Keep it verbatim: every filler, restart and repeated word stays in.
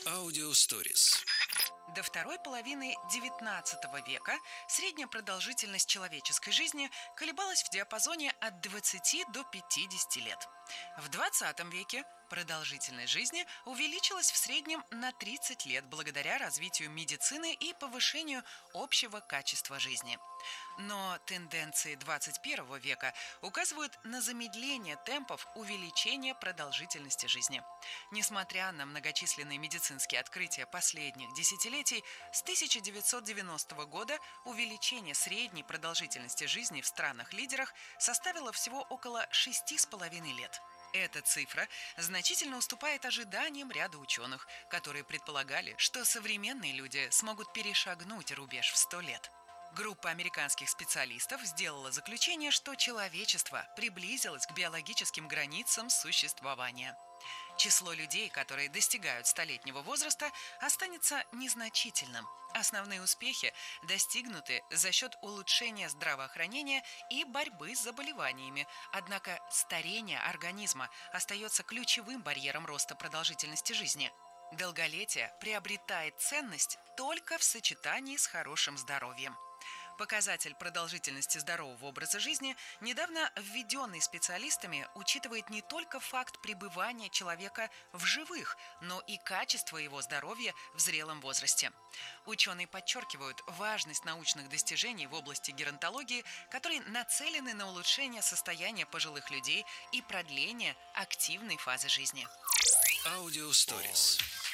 Аудио Stories. До второй половины девятнадцатого века средняя продолжительность человеческой жизни колебалась в диапазоне от двадцати до пятидесяти лет. В двадцатом веке продолжительность жизни увеличилась в среднем на тридцать лет благодаря развитию медицины и повышению общего качества жизни. Но тенденции двадцать первого века указывают на замедление темпов увеличения продолжительности жизни. Несмотря на многочисленные медицинские открытия последних десятилетий, с тысяча девятьсот девяностого года увеличение средней продолжительности жизни в странах-лидерах составило всего около шести с половиной лет. Эта цифра значительно уступает ожиданиям ряда ученых, которые предполагали, что современные люди смогут перешагнуть рубеж в сто лет. Группа американских специалистов сделала заключение, что человечество приблизилось к биологическим границам существования. Число людей, которые достигают столетнего возраста, останется незначительным. Основные успехи достигнуты за счет улучшения здравоохранения и борьбы с заболеваниями. Однако старение организма остается ключевым барьером роста продолжительности жизни. Долголетие приобретает ценность только в сочетании с хорошим здоровьем. Показатель продолжительности здорового образа жизни, недавно введенный специалистами, учитывает не только факт пребывания человека в живых, но и качество его здоровья в зрелом возрасте. Ученые подчеркивают важность научных достижений в области геронтологии, которые нацелены на улучшение состояния пожилых людей и продление активной фазы жизни. Аудио Stories.